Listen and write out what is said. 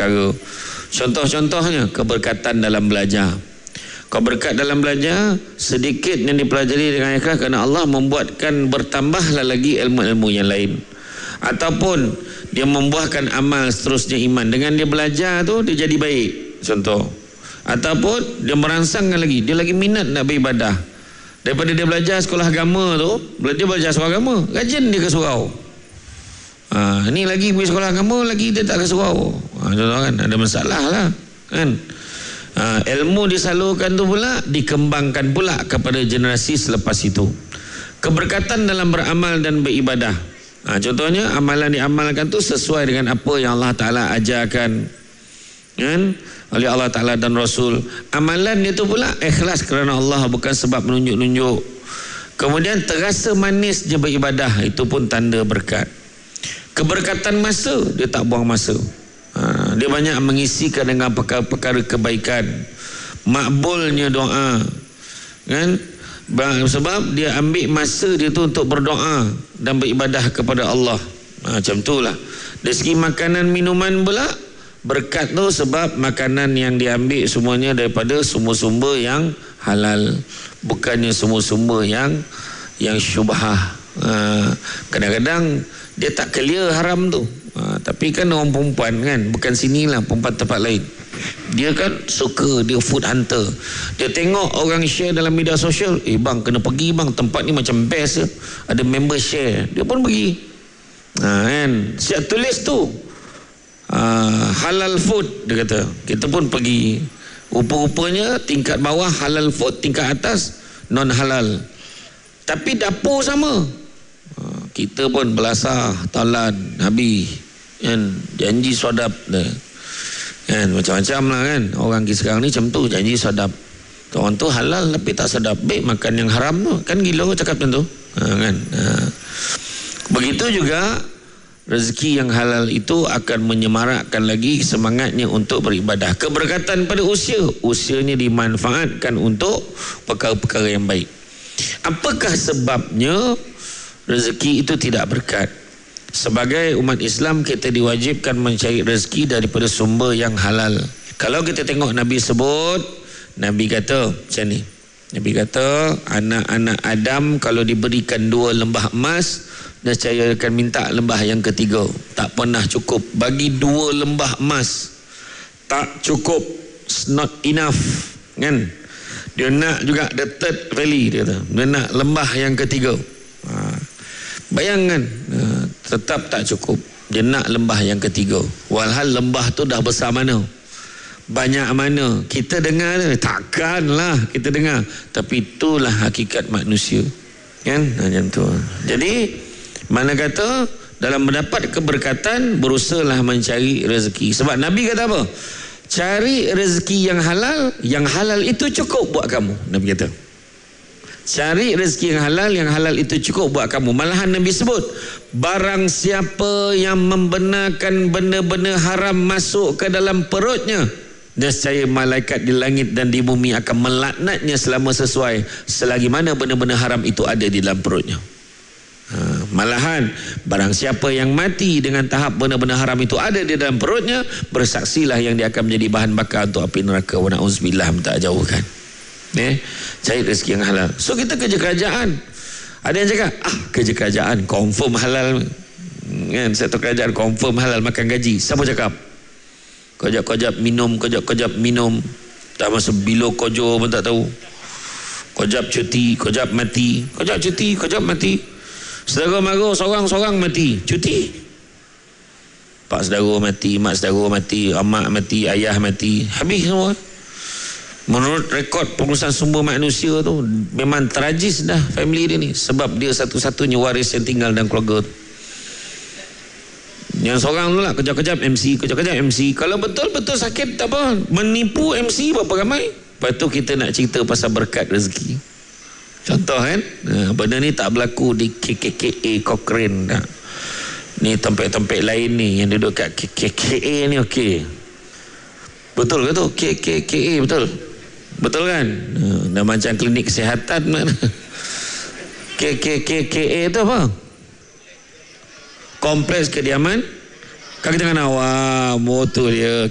perkara. Contoh-contohnya keberkatan dalam belajar. Kau berkat dalam belajar, sedikit yang dipelajari dengan ikhlas kerana Allah membuatkan bertambahlah lagi ilmu-ilmu yang lain. Ataupun dia membuahkan amal seterusnya iman. Dengan dia belajar tu dia jadi baik. Contoh. Ataupun dia merangsangkan lagi, dia lagi minat nak beribadah. Daripada dia belajar sekolah agama tu, dia belajar sekolah agama, rajin dia ke surau. Ni lagi pergi sekolah agama, lagi dia tak ke surau. Contoh kan, ada masalah lah kan. Ilmu disalurkan tu pula dikembangkan pula kepada generasi selepas itu. Keberkatan dalam beramal dan beribadah. Contohnya amalan diamalkan tu sesuai dengan apa yang Allah Ta'ala ajarkan kan, oleh Allah Ta'ala dan Rasul. Amalan itu pula ikhlas kerana Allah, bukan sebab menunjuk-nunjuk. Kemudian terasa manisnya beribadah, itu pun tanda berkat. Keberkatan masa, dia tak buang masa. Dia banyak mengisikan dengan perkara-perkara kebaikan. Makbulnya doa kan, sebab dia ambil masa dia tu untuk berdoa dan beribadah kepada Allah. Macam itulah. Dari segi makanan minuman pula, berkat tu sebab makanan yang diambil semuanya daripada sumber-sumber yang halal, bukannya sumber-sumber yang syubhah. Kadang-kadang dia tak clear haram tu. Tapi kan orang perempuan kan, bukan sinilah, perempuan tempat lain, dia kan suka, dia food hunter. Dia tengok orang share dalam media sosial, bang kena pergi bang, tempat ni macam best, ada member share, dia pun pergi. Kan siap tulis tu halal food, dia kata, kita pun pergi. Rupa-rupanya tingkat bawah halal food, tingkat atas non halal, tapi dapur sama. Kita pun belasah, talan, habis kan, janji sodap kan, macam-macam lah kan. Orang kita sekarang ni macam tu, janji sodap. Orang tu halal tapi tak sedap, baik makan yang haram tu kan, gila cakap macam tu kan. Begitu juga rezeki yang halal itu akan menyemarakkan lagi semangatnya untuk beribadah. Keberkatan pada usianya dimanfaatkan untuk perkara-perkara yang baik. Apakah sebabnya rezeki itu tidak berkat? Sebagai umat Islam, kita diwajibkan mencari rezeki daripada sumber yang halal. Kalau kita tengok Nabi sebut, Nabi kata macam ni, Nabi kata anak-anak Adam kalau diberikan 2 lembah emas, nescaya akan minta lembah yang ketiga. Tak pernah cukup. Bagi 2 lembah emas tak cukup, it's not enough kan. Dia nak juga the third valley, dia kata, dia nak lembah yang ketiga. Bayangkan, tetap tak cukup, dia nak lembah yang ketiga. Walhal lembah tu dah besar mana, banyak mana. Kita dengar takkanlah kita dengar, tapi itulah hakikat manusia kan, macam tu. Jadi mana kata dalam mendapat keberkatan, berusahalah mencari rezeki. Sebab Nabi kata apa? Cari rezeki yang halal itu cukup buat kamu. Nabi kata cari rezeki yang halal itu cukup buat kamu. Malahan Nabi sebut, barang siapa yang membenarkan benda-benda haram masuk ke dalam perutnya, nescaya malaikat di langit dan di bumi akan melaknatnya selagi mana benda-benda haram itu ada di dalam perutnya. Malahan barang siapa yang mati dengan tahap benda-benda haram itu ada di dalam perutnya, bersaksilah yang dia akan menjadi bahan bakar untuk api neraka. Wa na'udzubillah, tak jauhkan. Cari rezeki yang halal. So kita kerja kerajaan, ada yang cakap kerja kerajaan confirm halal kan, satu kerajaan confirm halal makan gaji. Siapa cakap? Kojap-kojap minum, tak masa bilo kojo pun tak tahu. Kojap cuti, kojap mati, kojap cuti, kojap mati. Saudara mara seorang-seorang mati, cuti. Pak saudara mati, mak saudara mati, amak mati, ayah mati, habis semua. Menurut rekod pengurusan sumber manusia tu, memang tragis dah family dia ni, sebab dia satu-satunya waris yang tinggal dalam keluarga tu. Yang seorang tu lah kejap-kejap MC. Kalau betul-betul sakit tak apa, menipu MC berapa ramai. Lepas tu kita nak cerita pasal berkat rezeki. Contoh kan, benda ni tak berlaku di KKKA Cochrane tak. Ni tempat-tempat lain ni yang duduk kat KKKA ni okey. Betul ke tu? KKKA betul? Betul kan? Dah macam klinik kesihatan mana? KKKA tu apa? Kompleks Kediaman Kaki Tangan Awam. Betul dia.